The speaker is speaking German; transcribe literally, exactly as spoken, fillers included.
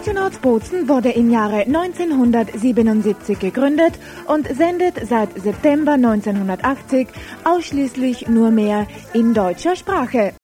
Radio Nordbozen wurde im Jahre neunzehnhundertsiebenundsiebzig gegründet und sendet seit September neunzehnhundertachtzig ausschließlich nur mehr in deutscher Sprache.